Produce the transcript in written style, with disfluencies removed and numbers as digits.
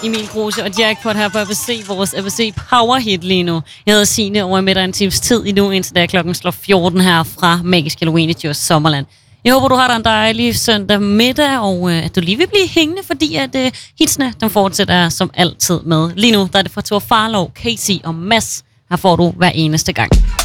Emil Kruse og Jackpot her på ABC, vores ABC Power Hit lige nu. Jeg hedder Signe, og er med dig en times tid endnu, indtil da klokken slår 14 her fra Magisk Halloween i Djurs Sommerland. Jeg håber, du har dig en dejlig søndag middag, og at du lige vil blive hængende, fordi at hitsene, de fortsætter som altid med. Lige nu, der er det fra Thor Farlov, Casey og Mads. Her får du hver eneste gang.